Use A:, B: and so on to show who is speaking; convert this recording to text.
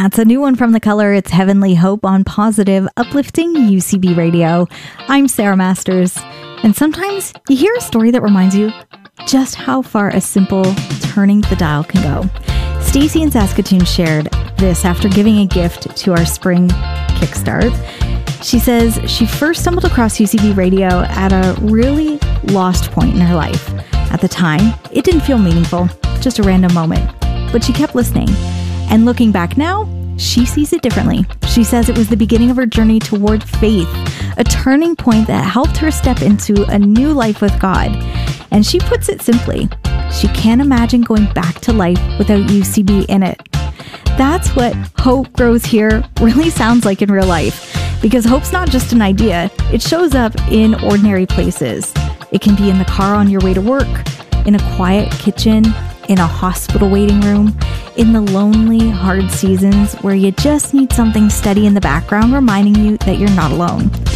A: That's a new one from The Color. It's Heavenly Hope on positive, uplifting UCB radio. I'm Sarah Masters. And sometimes you hear a story that reminds you just how far a simple turning the dial can go. Stacy in Saskatoon shared this after giving a gift to our spring kickstart. She says she first stumbled across UCB radio at a really lost point in her life. At the time, it didn't feel meaningful, just a random moment. But she kept listening. And looking back now, she sees it differently. She says it was the beginning of her journey toward faith, a turning point that helped her step into a new life with God. And she puts it simply, she can't imagine going back to life without UCB in it. That's what Hope Grows Here really sounds like in real life. Because hope's not just an idea, it shows up in ordinary places. It can be in the car on your way to work, in a quiet kitchen, in a hospital waiting room, in the lonely, hard seasons where you just need something steady in the background reminding you that you're not alone.